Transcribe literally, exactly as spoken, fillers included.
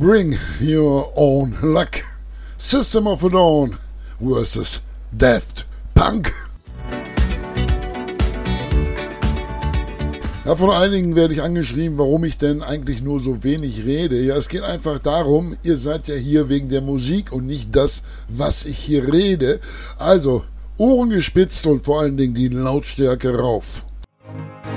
Bring Your Own Luck. System of a Down versus Daft Punk. Ja, von einigen werde ich angeschrieben, warum ich denn eigentlich nur so wenig rede. Ja, es geht einfach darum, ihr seid ja hier wegen der Musik und nicht das, was ich hier rede. Also, Ohren gespitzt und vor allen Dingen die Lautstärke rauf.